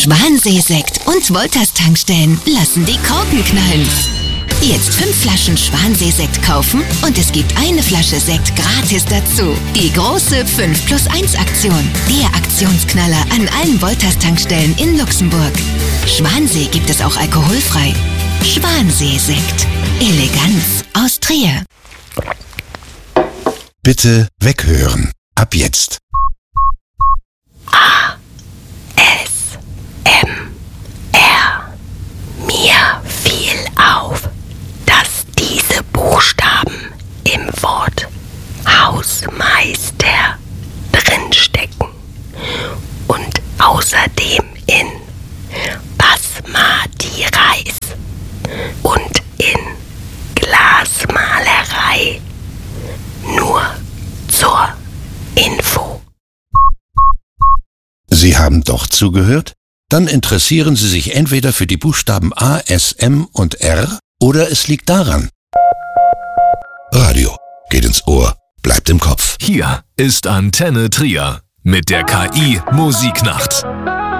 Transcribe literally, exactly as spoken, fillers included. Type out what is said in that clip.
Schwansee-Sekt und Wolters-Tankstellen lassen die Korken knallen. Jetzt fünf Flaschen Schwansee-Sekt kaufen und es gibt eine Flasche Sekt gratis dazu. Die große fünf plus eins Aktion. Der Aktionsknaller an allen Wolters-Tankstellen in Luxemburg. Schwansee gibt es auch alkoholfrei. Schwansee-Sekt. Eleganz aus Trier. Bitte weghören. Ab jetzt. A. S. M. R. Mir fiel auf, dass diese Buchstaben im Wort Hausmeister drinstecken und außerdem in Basmati Reis und in Glasmalerei. Nur zur Info. Sie haben doch zugehört? Dann interessieren Sie sich entweder für die Buchstaben A, S, M und R oder es liegt daran. Radio geht ins Ohr, bleibt im Kopf. Hier ist Antenne Trier mit der K I Musiknacht.